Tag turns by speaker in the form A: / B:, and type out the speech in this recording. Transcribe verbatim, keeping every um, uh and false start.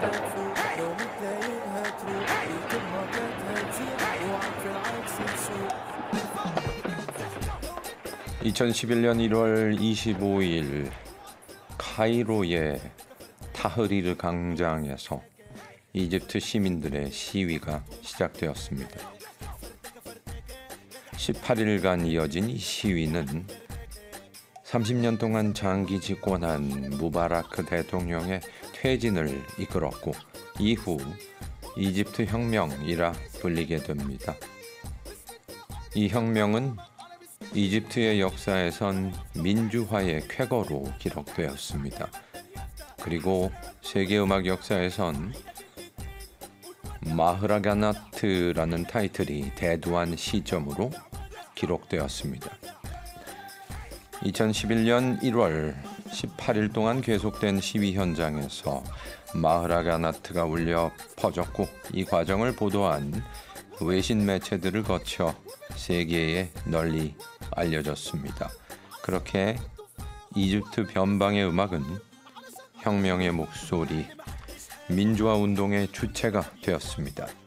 A: 있습니다. 이천십일 년 일월 이십오일 카이로의 타흐리르 광장에서 이집트 시민들의 시위가 시작되었습니다. 십팔일간 이어진 이 시위는 삼십 년 동안 장기 집권한 무바라크 대통령의 퇴진을 이끌었고 이후 이집트 혁명이라 불리게 됩니다. 이 혁명은 이집트의 역사에선 민주화의 쾌거로 기록되었습니다. 그리고 세계음악 역사에선 마흐라가나트라는 타이틀이 대두한 시점으로 기록되었습니다. 이천십일년 일월 십팔일 동안 계속된 시위 현장에서 마흐라가나트가 울려 퍼졌고 이 과정을 보도한 외신 매체들을 거쳐 세계에 널리 알려졌습니다. 그렇게 이집트 변방의 음악은 혁명의 목소리, 민주화 운동의 주체가 되었습니다.